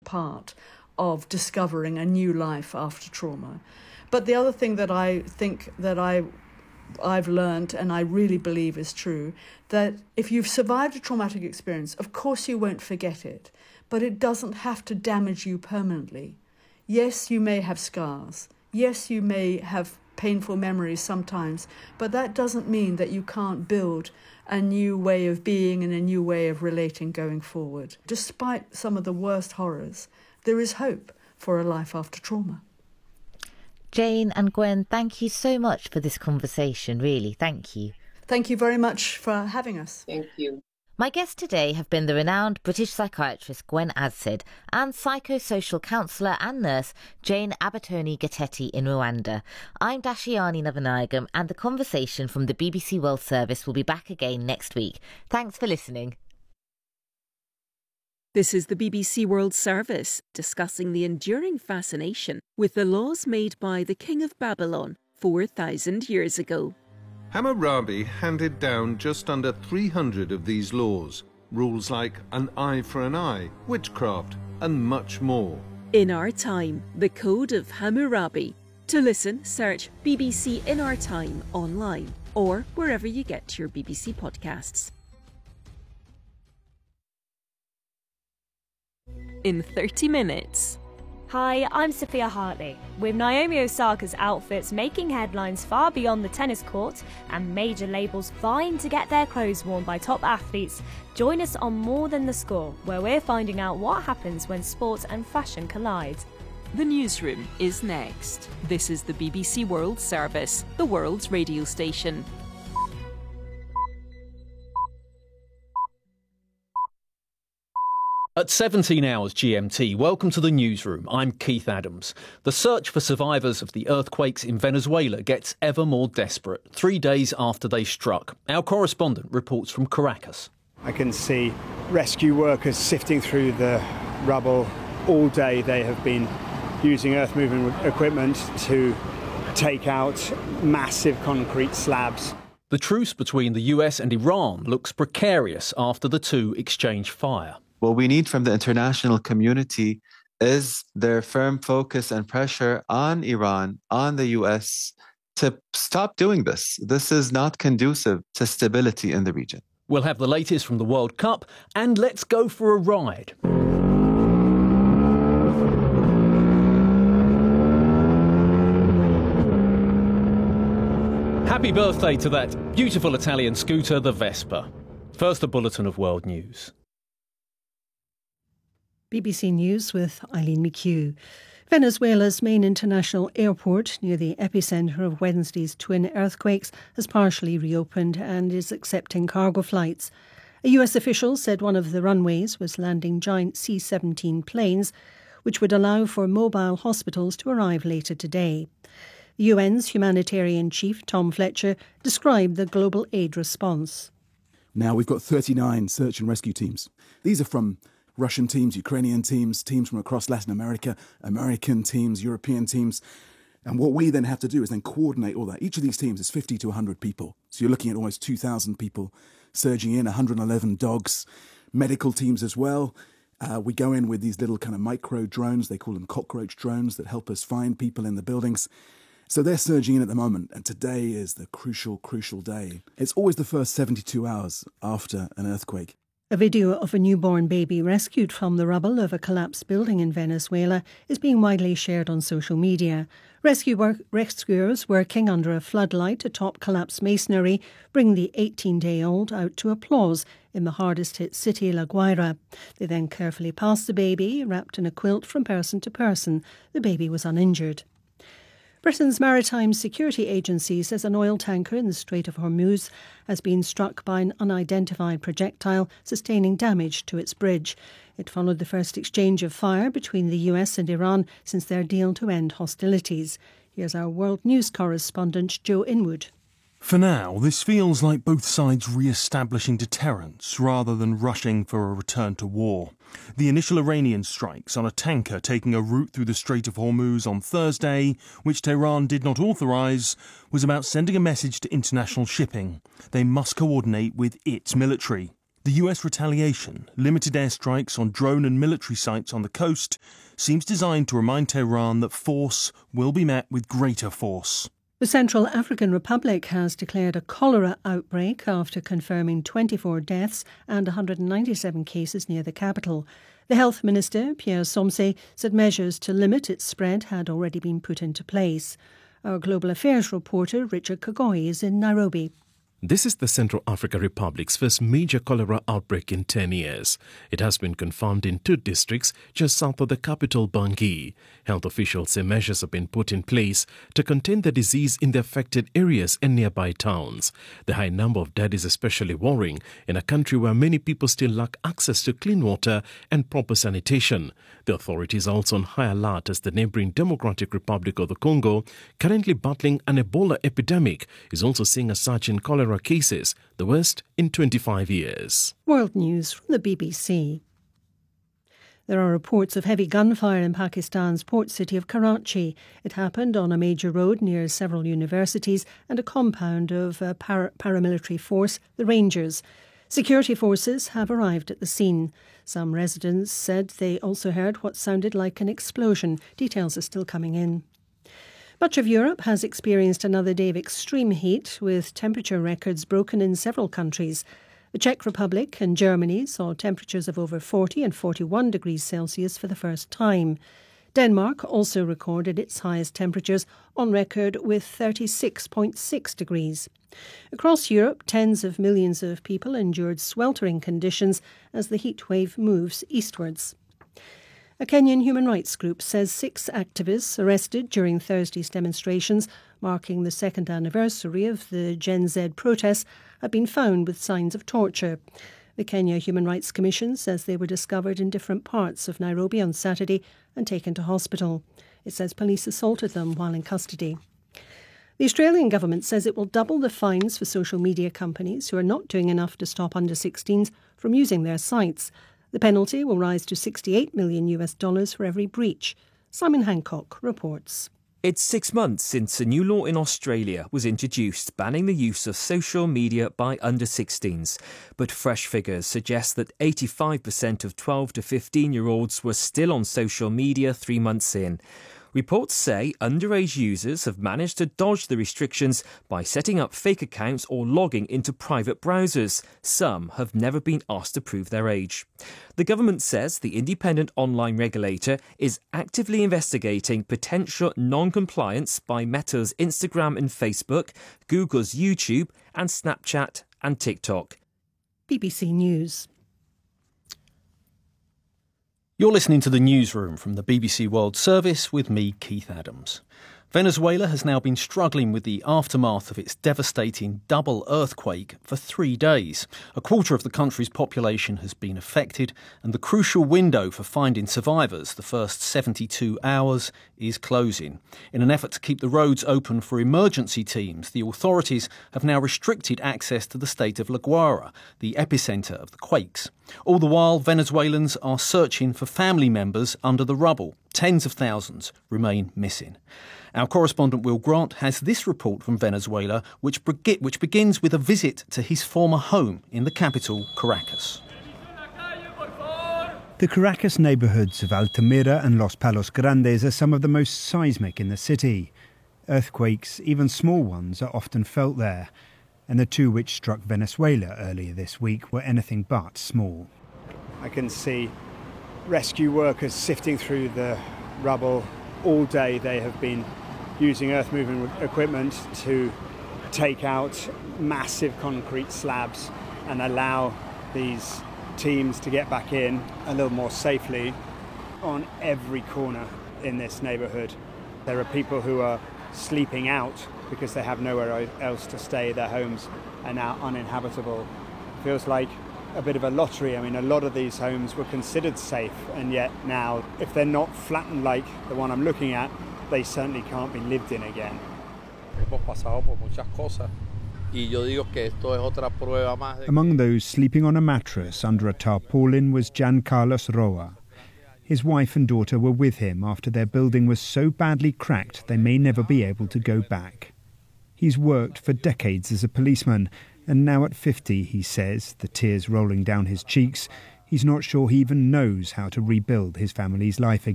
part of discovering a new life after trauma. But the other thing that I think that I've learned, and I really believe is true, that if you've survived a traumatic experience, of course you won't forget it, but it doesn't have to damage you permanently. Yes, you may have scars. Yes, you may have painful memories sometimes, but that doesn't mean that you can't build a new way of being and a new way of relating going forward. Despite some of the worst horrors, there is hope for a life after trauma. Jane and Gwen, thank you so much for this conversation, really. Thank you. Thank you very much for having us. Thank you. My guests today have been the renowned British psychiatrist Gwen Adshead and psychosocial counsellor and nurse Jane Abatoni-Gatetti in Rwanda. I'm Dashiani Navanayagam, and the conversation from the BBC World Service will be back again next week. Thanks for listening. This is the BBC World Service, discussing the enduring fascination with the laws made by the King of Babylon 4,000 years ago. Hammurabi handed down just under 300 of these laws, rules like an eye for an eye, witchcraft, and much more. In Our Time, the Code of Hammurabi. To listen, search BBC In Our Time online or wherever you get your BBC podcasts. In 30 minutes. Hi, I'm Sophia Hartley. With Naomi Osaka's outfits making headlines far beyond the tennis court and major labels vying to get their clothes worn by top athletes, join us on More Than the Score, where we're finding out what happens when sport and fashion collide. The newsroom is next. This is the BBC World Service, the world's radio station. At 17 hours GMT, welcome to the newsroom. I'm Keith Adams. The search for survivors of the earthquakes in Venezuela gets ever more desperate 3 days after they struck. Our correspondent reports from Caracas. I can see rescue workers sifting through the rubble. All day they have been using earth-moving equipment to take out massive concrete slabs. The truce between the US and Iran looks precarious after the two exchange fire. What we need from the international community is their firm focus and pressure on Iran, on the US, to stop doing this. This is not conducive to stability in the region. We'll have the latest from the World Cup, and let's go for a ride. Happy birthday to that beautiful Italian scooter, the Vespa. First, a bulletin of world news. BBC News with Eileen McHugh. Venezuela's main international airport near the epicentre of Wednesday's twin earthquakes has partially reopened and is accepting cargo flights. A US official said one of the runways was landing giant C-17 planes, which would allow for mobile hospitals to arrive later today. The UN's humanitarian chief, Tom Fletcher, described the global aid response. Now we've got 39 search and rescue teams. These are from Russian teams, Ukrainian teams, teams from across Latin America, American teams, European teams. And what we then have to do is then coordinate all that. Each of these teams is 50 to 100 people. So you're looking at almost 2,000 people surging in, 111 dogs, medical teams as well. We go in with these little kind of micro drones, they call them cockroach drones, that help us find people in the buildings. So they're surging in at the moment, and today is the crucial day. It's always the first 72 hours after an earthquake. A video of a newborn baby rescued from the rubble of a collapsed building in Venezuela is being widely shared on social media. Rescuers working under a floodlight atop collapsed masonry bring the 18-day-old out to applause in the hardest-hit city, La Guaira. They then carefully pass the baby, wrapped in a quilt from person to person. The baby was uninjured. Britain's Maritime Security Agency says an oil tanker in the Strait of Hormuz has been struck by an unidentified projectile, sustaining damage to its bridge. It followed the first exchange of fire between the US and Iran since their deal to end hostilities. Here's our World News correspondent Joe Inwood. For now, this feels like both sides re-establishing deterrence rather than rushing for a return to war. The initial Iranian strikes on a tanker taking a route through the Strait of Hormuz on Thursday, which Tehran did not authorise, was about sending a message to international shipping. They must coordinate with its military. The US retaliation, limited airstrikes on drone and military sites on the coast, seems designed to remind Tehran that force will be met with greater force. The Central African Republic has declared a cholera outbreak after confirming 24 deaths and 197 cases near the capital. The Health Minister, Pierre Somse, said measures to limit its spread had already been put into place. Our Global Affairs reporter, Richard Kagoi, is in Nairobi. This is the Central African Republic's first major cholera outbreak in 10 years. It has been confirmed in 2 districts just south of the capital, Bangui. Health officials say measures have been put in place to contain the disease in the affected areas and nearby towns. The high number of dead is especially worrying in a country where many people still lack access to clean water and proper sanitation. The authorities are also on high alert as the neighbouring Democratic Republic of the Congo, currently battling an Ebola epidemic, is also seeing a surge in cholera cases, the worst in 25 years. World News from the BBC. There are reports of heavy gunfire in Pakistan's port city of Karachi. It happened on a major road near several universities and a compound of a paramilitary force, the Rangers. Security forces have arrived at the scene. Some residents said they also heard what sounded like an explosion. Details are still coming in. Much of Europe has experienced another day of extreme heat, with temperature records broken in several countries. The Czech Republic and Germany saw temperatures of over 40 and 41 degrees Celsius for the first time. Denmark also recorded its highest temperatures on record with 36.6 degrees. Across Europe, tens of millions of people endured sweltering conditions as the heat wave moves eastwards. A Kenyan human rights group says 6 activists arrested during Thursday's demonstrations, marking the second anniversary of the Gen Z protests, have been found with signs of torture. The Kenya Human Rights Commission says they were discovered in different parts of Nairobi on Saturday and taken to hospital. It says police assaulted them while in custody. The Australian government says it will double the fines for social media companies who are not doing enough to stop under-16s from using their sites. The penalty will rise to $68 million for every breach. Simon Hancock reports. It's 6 months since a new law in Australia was introduced banning the use of social media by under-16s. But fresh figures suggest that 85% of 12 to 15-year-olds were still on social media 3 months in. Reports say underage users have managed to dodge the restrictions by setting up fake accounts or logging into private browsers. Some have never been asked to prove their age. The government says the independent online regulator is actively investigating potential non-compliance by Meta's Instagram and Facebook, Google's YouTube and Snapchat and TikTok. BBC News. You're listening to the Newsroom from the BBC World Service with me, Keith Adams. Venezuela has now been struggling with the aftermath of its devastating double earthquake for 3 days. A quarter of the country's population has been affected, and the crucial window for finding survivors, the first 72 hours, is closing. In an effort to keep the roads open for emergency teams, the authorities have now restricted access to the state of La Guaira, the epicentre of the quakes. All the while, Venezuelans are searching for family members under the rubble. Tens of thousands remain missing. Our correspondent Will Grant has this report from Venezuela, which begins with a visit to his former home in the capital, Caracas. The Caracas neighbourhoods of Altamira and Los Palos Grandes are some of the most seismic in the city. Earthquakes, even small ones, are often felt there, and the 2 which struck Venezuela earlier this week were anything but small. I can see rescue workers sifting through the rubble. All day they have been using earth-moving equipment to take out massive concrete slabs and allow these teams to get back in a little more safely. On every corner in this neighbourhood, there are people who are sleeping out because they have nowhere else to stay. Their homes are now uninhabitable. It feels like a bit of a lottery. I mean, a lot of these homes were considered safe, and yet now, if they're not flattened like the one I'm looking at, they certainly can't be lived in again. Among those sleeping on a mattress under a tarpaulin was Jan Carlos Roa. His wife and daughter were with him after their building was so badly cracked they may never be able to go back. He's worked for decades as a policeman And now at 50, he says, the tears rolling down his cheeks, he's not sure he even knows how to rebuild his family's life again.